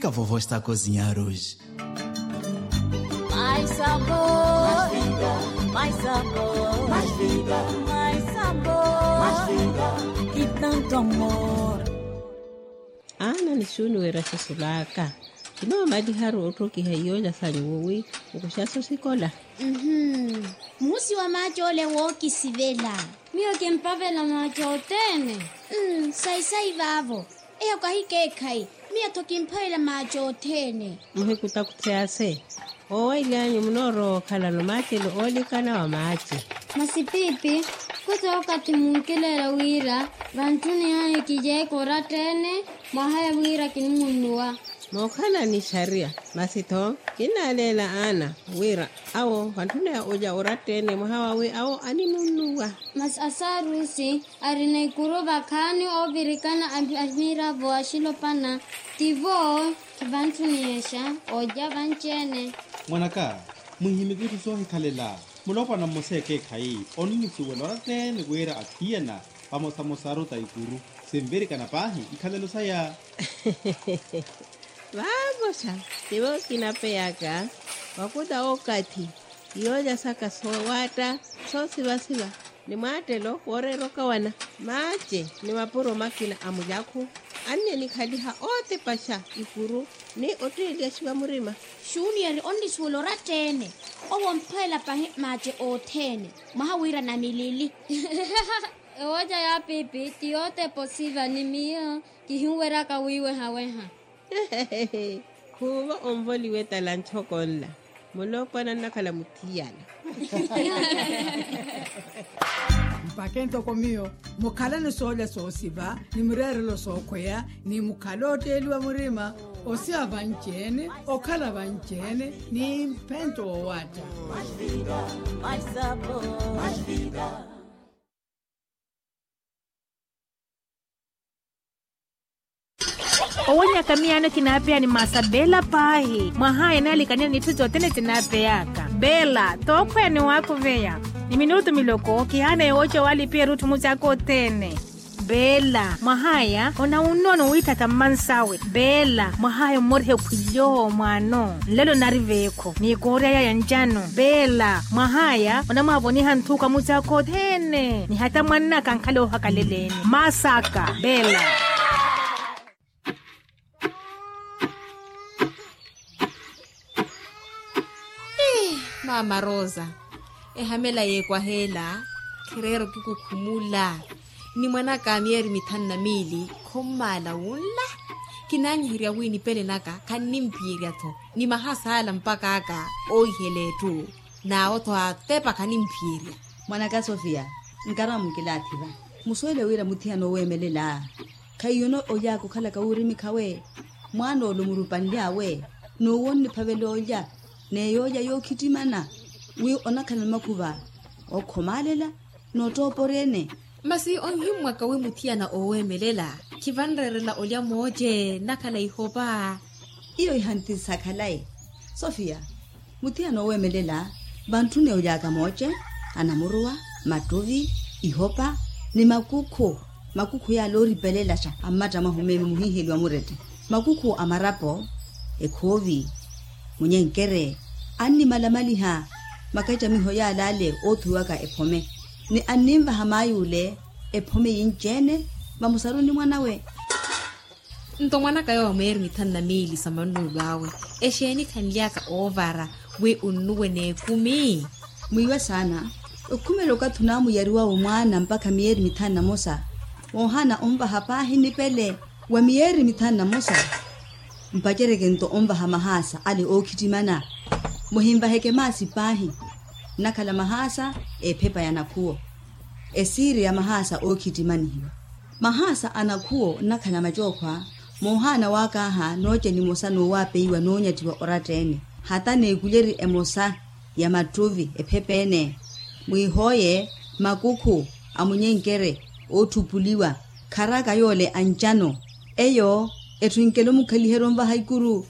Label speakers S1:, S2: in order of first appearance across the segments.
S1: que a vovó está a cozinhar hoje?
S2: Mais sabor, mais vida, mais sabor, mais vida, mais sabor, mais vida, e tanto amor.
S3: Ana ni shuni wera susulaka. Kino madi haru otoki hayoja sanyowi, ukushaso sikola.
S4: Musi wa macho ole woki sivela.
S5: Mio kempavela macho tene.
S4: Sai vavo. Eo kahike kai. Mia tokimpaila macho tene.
S3: Muhe kutakutease. Owa ilianyu mnoro kala no machi lo oli kana wa machi.
S5: Masipipi, kuta wakati munkilela wira, vantuni hane kije kora tene, mahaya wira kinimunua.
S3: Mokana ni sharia, masito, kina lela ana, wira, awo, vantuni ya uja uratene, mahawa we, awo, animunua.
S5: Mas asarusi, arina ikuruba kani obirikana admira voa shilopana, tivo, kivantuni esha, oja vanchene.
S6: Mwanaka, muhimigitu sohi kalela, mulopa na moseke kai, onini suwelora tene wera atiana, pamosamosaru taikuru, semberi kanapahi, ikalelo saya.
S3: Vagosha, tivo kinapeyaka, wakuda okati, yoja saka sowata, so siva, ni matelo, orero kawana, mache, ni mapuro makina amujaku, anye ni kadiha ote pasha, ikuru, ni otelia shiwa murima.
S4: Shunieri ondi suwelora tene. Owa mpaila pahi mache o tene. Mahawira na milili.
S5: Oja ya pipi, tiote posiva ni mia, kihiwera kawiwe haweha.
S3: Kuwa omvoli weta lanchokonla. Muloko na nakala mutiyana.
S7: Mpakento komio, mukala ni sole sosiba, ni mrere lo sokwea, ni mukalote eliwa murima, osia vanchene, okala vanchene, ni mpento o wata.
S2: Mais vida, mais sabor, mais vida.
S8: Owonya kamiano kinapea ni masabela pahi. Mahaya nali kanya ni tuzo tene tinapeaka. Bela, tokwe ni wako veya. Ni minutu miloko, kihana yocho wali pia rutu muzako tene. Bela, mahaya, ona unono wita tamansawe. Bela, mahaya morhe kuyo mwano. Lelo nariveko, ni korea ya njano. Bela, mahaya, ona maboni hantuka muzako tene. Ni hata mwana kankalo hakaleleni. Masaka, Bela.
S9: Mama Rosa, ehamela ye kwa hela, kirero kikukumula. Ni mwana kamieri mitana mili, komala ula. Kinanyihiria wini pele naka, kanimpiria to. Ni mahasa ala mpaka aka, oihele tu. Na oto atepa kanimpiria.
S10: Mwanaka Sofia, nkara mkilativa. Muswele wira mutiano wemelela. Kayono oya kukala kaurimi kawe. Mwano lumurupandia we. No woni pavelo oya. Ne yoja yo kitimana wi onakana makuva okomalela no toporene
S9: masi onhimwa kawe mutiana owemelela kivanrerela olya moje nakala ihoba
S10: iyo ihanti sakalai Sofia mutiana owemelela bantu ne ojaga moje anamurua matovi ihopa ni makuku ya lori belela cha amata mahumeme muhihilwa murete makuku amarapo ekovi munyenkere ani malamali ha makaita miho ya lale othuwaka epome ni animba hamayule epome yinjene bamusaruni mwanawe
S9: nto mwana kayo meri mitana mili samanu bawe esheni kanliaka ovara we unuwe ne kumi
S10: muiwa sana ukumelo katunamu yariwa umwana mpaka mieri mitana mosa ohana omba hapa hinipele wa mieri mitana mosa mpakere gento omba hamahasa ali okitimana muhimba heke masi pahi nakala mahasa pepa yanakuo esiri ya mahasa okitimani hiyo mahasa anakuo nakala majokwa mohana wakaha noje ni mosa no wapeiwa nonyatiwa oratene hata ne guleri emosa ya matuvi epepene muihoye makuku amunyenkere otupuliwa karaga yole anjano eyo etwinkelo mukaliheromba haikuru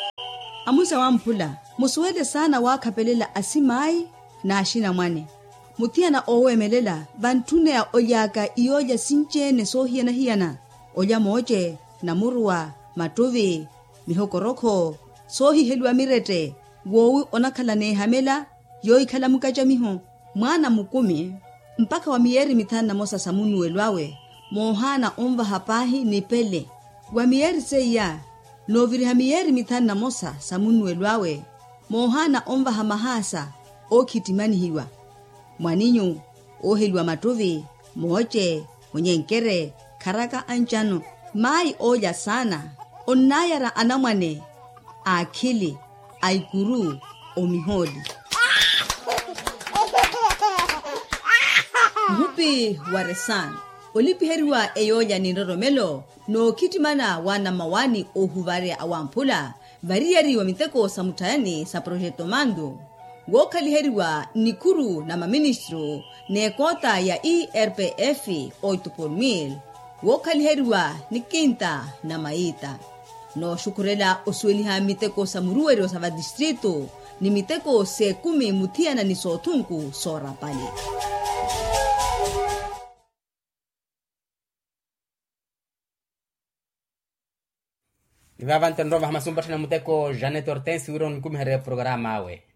S10: amusa wampula musuwede sana wakapelela asimai na ashina mwane mutiana owemelela bantune ya oyaka iyoja sinchene so hiana oya moje na murwa matuvi mihokoroko so hihelwa mirete wowi onakhala nehamela yoikhala mukaja miho mwana mukumi mpaka wa mieri 5 mosa samunuwe lwawe mohana omva hapahi nipele wa mieri seya noviriha mieri 5 mosa samunuwe lwawe mohana omva hamahasa okitimani hiwa mwaninyu ohilwa matuvi moje munyenkere karaka anjano mai oja sana onayara anamwane akili aikuru omiholi mupi waresan olipiheriwa eyoja niroromelo no kitimana wana mawani ohuvare awampula variyari wa miteko samutayani sa projeto mando wokaliheriwa nikuru na maministro ne kota ya ERPF 8 wokaliheriwa nikinta na maita no shukurela osweliha miteko samuruero sa distrito ni miteko se 10 mutiana ni sotunku sora pali
S11: Vavante ndova hamasumba tena muteko Janet Hortense uron kumhere programa we